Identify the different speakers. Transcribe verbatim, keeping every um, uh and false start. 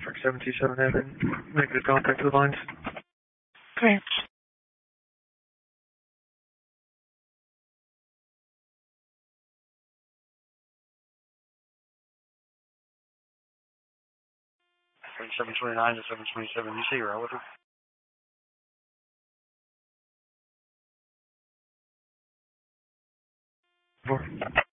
Speaker 1: traffic seven two seven having negative contact with lines.
Speaker 2: Okay.
Speaker 3: seven twenty-nine to seven twenty-seven, you say you're out with her?
Speaker 1: Four.